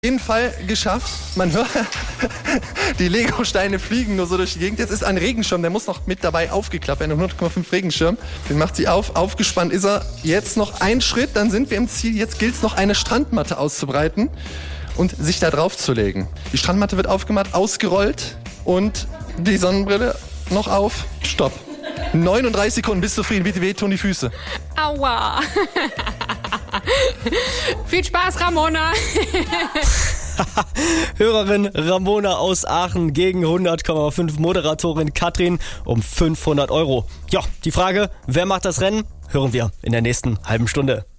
Jeden Fall geschafft. Man hört, die Lego-Steine fliegen nur so durch die Gegend. Jetzt ist ein Regenschirm, der muss noch mit dabei aufgeklappt werden. 100,5 Regenschirm. Den macht sie auf. Aufgespannt ist er. Jetzt noch ein Schritt, dann sind wir im Ziel. Jetzt gilt es noch, eine Strandmatte auszubreiten und sich da drauf zu legen. Die Strandmatte wird aufgemacht, ausgerollt und die Sonnenbrille noch auf. Stopp. 39 Sekunden, bist du zufrieden? Bitte wehtun die Füße. Aua. Viel Spaß, Ramona. Hörerin Ramona aus Aachen gegen 100,5 Moderatorin Katrin um 500 €. Ja, die Frage, wer macht das Rennen, hören wir in der nächsten halben Stunde.